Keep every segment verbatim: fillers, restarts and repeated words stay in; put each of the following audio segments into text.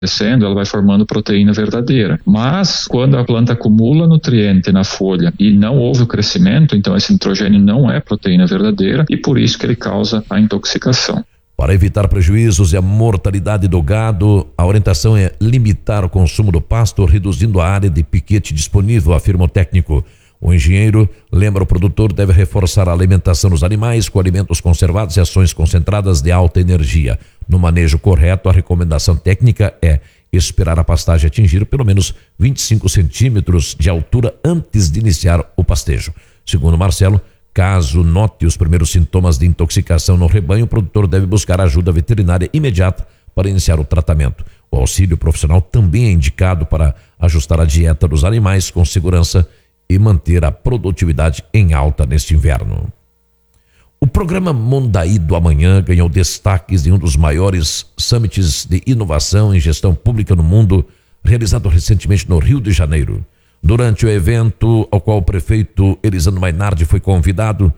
crescendo, ela vai formando proteína verdadeira. Mas, quando a planta acumula nutriente na folha e não houve o crescimento, então esse nitrogênio não é proteína verdadeira e por isso que ele causa a intoxicação. Para evitar prejuízos e a mortalidade do gado, a orientação é limitar o consumo do pasto, reduzindo a área de piquete disponível, afirma o técnico. O engenheiro lembra o produtor deve reforçar a alimentação dos animais com alimentos conservados e ações concentradas de alta energia. No manejo correto, a recomendação técnica é esperar a pastagem atingir pelo menos vinte e cinco centímetros de altura antes de iniciar o pastejo. Segundo Marcelo, caso note os primeiros sintomas de intoxicação no rebanho, o produtor deve buscar ajuda veterinária imediata para iniciar o tratamento. O auxílio profissional também é indicado para ajustar a dieta dos animais com segurança e manter a produtividade em alta neste inverno. O programa Mondaí do Amanhã ganhou destaques em um dos maiores summits de inovação em gestão pública no mundo, realizado recentemente no Rio de Janeiro. Durante o evento, ao qual o prefeito Elisandro Mainardi foi convidado,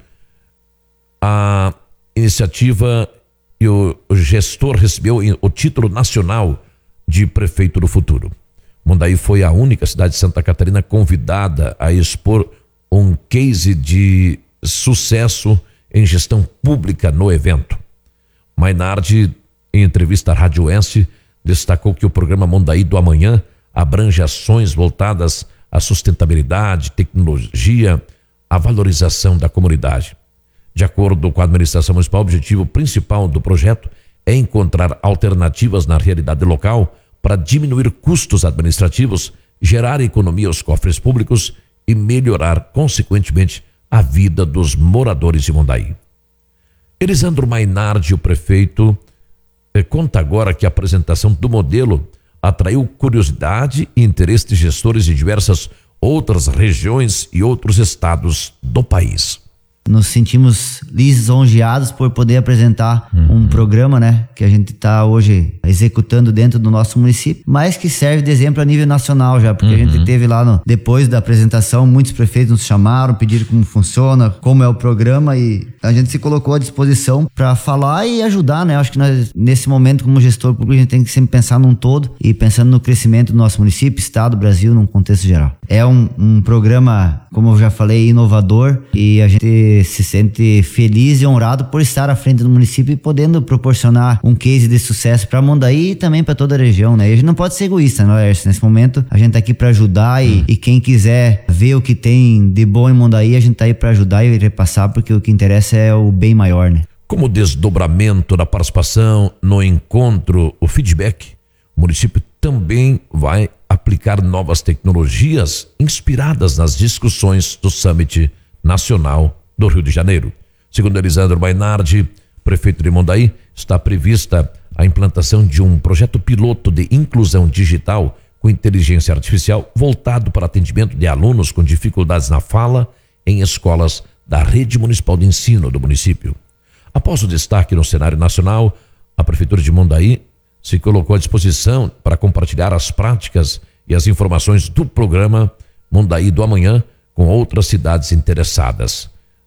a iniciativa e o gestor recebeu o título nacional de prefeito do futuro. Mondaí foi a única cidade de Santa Catarina convidada a expor um case de sucesso em gestão pública no evento. Mainardi, em entrevista à Rádio Oeste, destacou que o programa Mondaí do Amanhã abrange ações voltadas à sustentabilidade, tecnologia, à valorização da comunidade. De acordo com a administração municipal, o objetivo principal do projeto é encontrar alternativas na realidade local para diminuir custos administrativos, gerar economia aos cofres públicos e melhorar, consequentemente, a vida dos moradores de Mondaí. Elisandro Mainardi, o prefeito, conta agora que a apresentação do modelo atraiu curiosidade e interesse de gestores de diversas outras regiões e outros estados do país. Nos sentimos lisonjeados por poder apresentar uhum. um programa, né, que a gente está hoje executando dentro do nosso município, mas que serve de exemplo a nível nacional já, porque uhum. a gente teve lá, no, depois da apresentação, muitos prefeitos nos chamaram, pediram como funciona, como é o programa, e a gente se colocou à disposição para falar e ajudar, né? Acho que nós, nesse momento, como gestor público, a gente tem que sempre pensar num todo e pensando no crescimento do nosso município, estado, Brasil, num contexto geral. É um, um programa, como eu já falei, inovador, e a gente se sente feliz e honrado por estar à frente do município e podendo proporcionar um case de sucesso para Mondaí e também para toda a região, né? E a gente não pode ser egoísta, não é? Nesse momento a gente tá aqui para ajudar e, hum. e quem quiser ver o que tem de bom em Mondaí, a gente tá aí para ajudar e repassar, porque o que interessa é o bem maior, né? Como desdobramento da participação no encontro, o feedback, o município também vai aplicar novas tecnologias inspiradas nas discussões do Summit Nacional do Rio de Janeiro. Segundo Elisandro Mainardi, prefeito de Mondaí, está prevista a implantação de um projeto piloto de inclusão digital com inteligência artificial voltado para atendimento de alunos com dificuldades na fala em escolas da rede municipal de ensino do município. Após o destaque no cenário nacional, a prefeitura de Mondaí se colocou à disposição para compartilhar as práticas e as informações do programa Mondaí do Amanhã com outras cidades interessadas.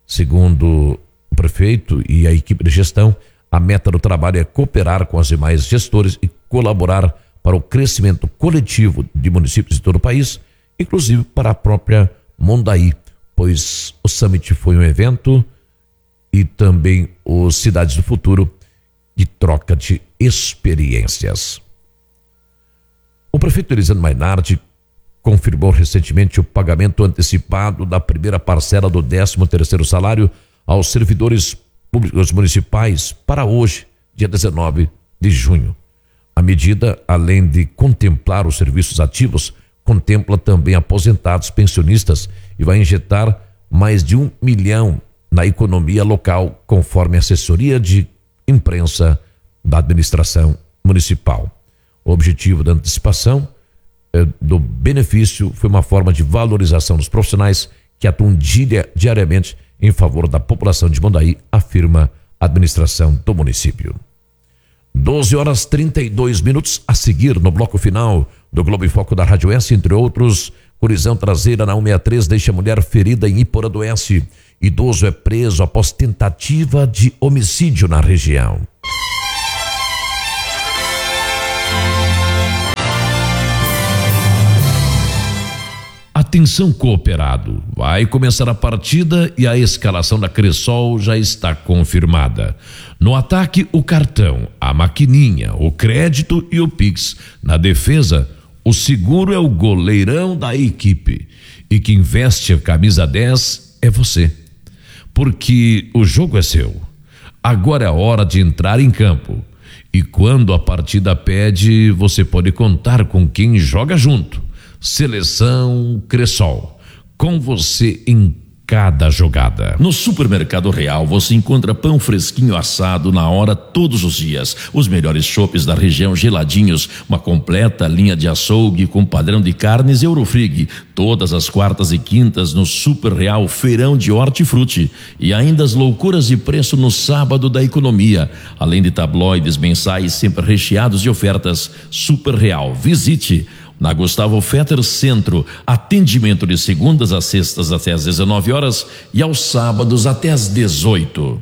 Segundo o prefeito e a equipe de gestão, a meta do trabalho é cooperar com os demais gestores e colaborar para o crescimento coletivo de municípios de todo o país, inclusive para a própria Mondaí, pois o Summit foi um evento e também os Cidades do Futuro de troca de experiências. O prefeito Elisandro Mainardi confirmou recentemente o pagamento antecipado da primeira parcela do décimo terceiro salário aos servidores públicos municipais para hoje, dia dezenove de junho. A medida, além de contemplar os serviços ativos, contempla também aposentados, pensionistas e vai injetar mais de um milhão na economia local, conforme a assessoria de imprensa da administração municipal. O objetivo da antecipação eh, do benefício foi uma forma de valorização dos profissionais que atuam diria, diariamente em favor da população de Mondaí, afirma a administração do município. doze horas e trinta e dois minutos, a seguir no bloco final do Globo em Foco da Rádio S, entre outros, colisão traseira na cento e sessenta e três deixa mulher ferida em Iporã do Oeste. Idoso é preso após tentativa de homicídio na região. Atenção, cooperado, vai começar a partida e a escalação da Cressol já está confirmada. No ataque, o cartão, a maquininha, o crédito e o Pix. Na defesa, o seguro é o goleirão da equipe. E quem veste a camisa dez é você. Porque o jogo é seu. Agora é a hora de entrar em campo. E quando a partida pede, você pode contar com quem joga junto. Seleção Cressol, com você em cada jogada. No Supermercado Real você encontra pão fresquinho assado na hora todos os dias, os melhores chopes da região geladinhos, uma completa linha de açougue com padrão de carnes Eurofrig, todas as quartas e quintas no Super Real Feirão de Hortifruti, e ainda as loucuras de preço no sábado da economia, além de tabloides mensais sempre recheados de ofertas. Super Real, visite na Gustavo Fetter Centro, atendimento de segundas a sextas até às dezenove horas e aos sábados até às dezoito.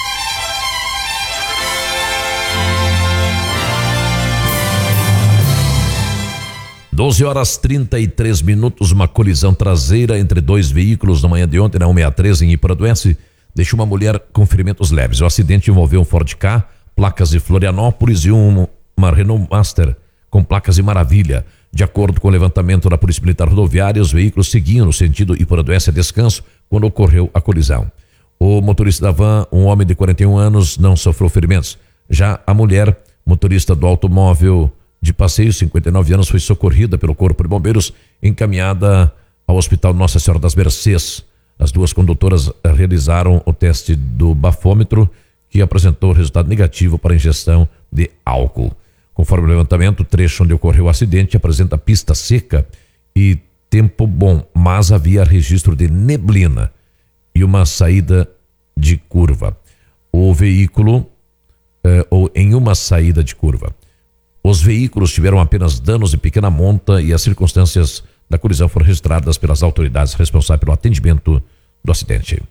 doze horas trinta e três minutos, uma colisão traseira entre dois veículos na manhã de ontem na cento e sessenta e três em Iparanduense deixou uma mulher com ferimentos leves. O acidente envolveu um Ford Ka, placas de Florianópolis, e um, uma Renault Master com placas de Maravilha. De acordo com o levantamento da Polícia Militar Rodoviária, os veículos seguiam no sentido Iparanduense a Descanso quando ocorreu a colisão. O motorista da van, um homem de quarenta e um anos, não sofreu ferimentos. Já a mulher, motorista do automóvel de passeio, cinquenta e nove anos, foi socorrida pelo Corpo de Bombeiros, encaminhada ao Hospital Nossa Senhora das Mercês. As duas condutoras realizaram o teste do bafômetro, que apresentou resultado negativo para ingestão de álcool. Conforme o levantamento, o trecho onde ocorreu o acidente apresenta pista seca e tempo bom, mas havia registro de neblina e uma saída de curva. O veículo, eh, ou em uma saída de curva. Os veículos tiveram apenas danos de pequena monta e as circunstâncias da colisão foram registradas pelas autoridades responsáveis pelo atendimento do acidente.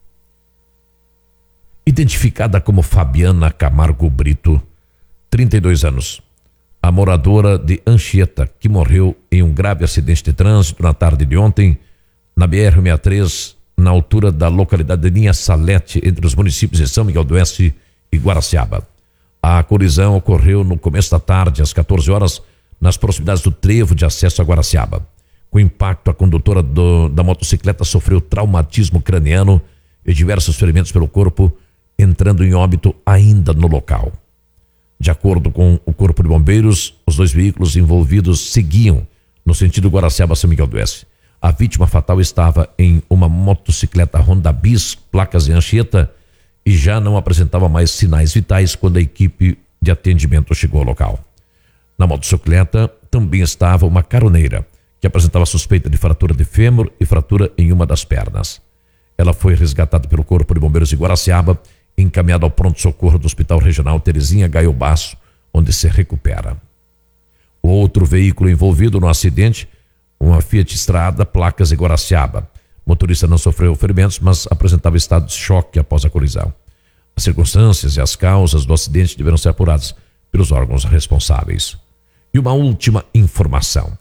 Identificada como Fabiana Camargo Brito, trinta e dois anos, a moradora de Anchieta, que morreu em um grave acidente de trânsito na tarde de ontem, na B R cento e sessenta e três, na altura da localidade de Linha Salete, entre os municípios de São Miguel do Oeste e Guaraciaba. A colisão ocorreu no começo da tarde, às quatorze horas, nas proximidades do trevo de acesso a Guaraciaba. Com o impacto, a condutora do, da motocicleta sofreu traumatismo craniano e diversos ferimentos pelo corpo, entrando em óbito ainda no local. De acordo com o Corpo de Bombeiros, os dois veículos envolvidos seguiam no sentido Guaraciaba-São Miguel do Oeste. A vítima fatal estava em uma motocicleta Honda Bis, placas de Anchieta, e já não apresentava mais sinais vitais quando a equipe de atendimento chegou ao local. Na motocicleta também estava uma caroneira, que apresentava suspeita de fratura de fêmur e fratura em uma das pernas. Ela foi resgatada pelo Corpo de Bombeiros de Guaraciaba, encaminhada ao pronto-socorro do Hospital Regional Terezinha Gaio Basso, onde se recupera. O outro veículo envolvido no acidente, uma Fiat Strada, placas de Guaraciaba. O motorista não sofreu ferimentos, mas apresentava estado de choque após a colisão. As circunstâncias e as causas do acidente deverão ser apuradas pelos órgãos responsáveis. E uma última informação.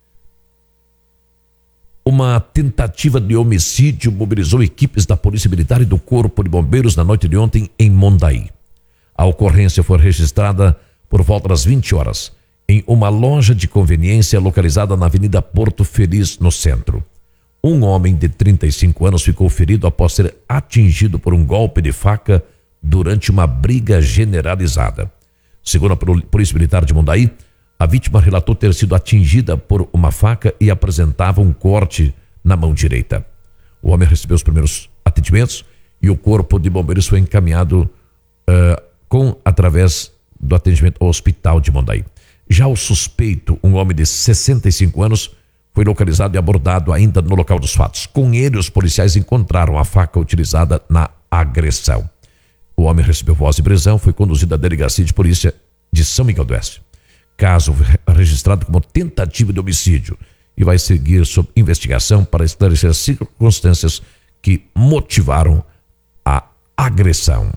Uma tentativa de homicídio mobilizou equipes da Polícia Militar e do Corpo de Bombeiros na noite de ontem em Mondaí. A ocorrência foi registrada por volta das vinte horas em uma loja de conveniência localizada na Avenida Porto Feliz, no centro. Um homem de trinta e cinco anos ficou ferido após ser atingido por um golpe de faca durante uma briga generalizada. Segundo a Polícia Militar de Mondaí, a vítima relatou ter sido atingida por uma faca e apresentava um corte na mão direita. O homem recebeu os primeiros atendimentos e o Corpo de Bombeiros foi encaminhado uh, com através do atendimento ao Hospital de Mondaí. Já o suspeito, um homem de sessenta e cinco anos, foi localizado e abordado ainda no local dos fatos. Com ele, os policiais encontraram a faca utilizada na agressão. O homem recebeu voz de prisão, foi conduzido à delegacia de polícia de São Miguel do Oeste. Caso registrado como tentativa de homicídio e vai seguir sob investigação para esclarecer as circunstâncias que motivaram a agressão.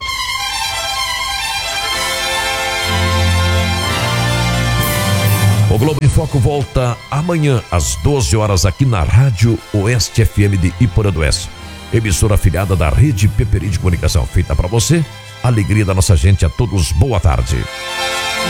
O Globo em Foco volta amanhã às doze horas aqui na Rádio Oeste F M de Iporã do Oeste. Emissora afiliada da Rede Peperi de Comunicação. Feita para você, alegria da nossa gente. A todos, boa tarde.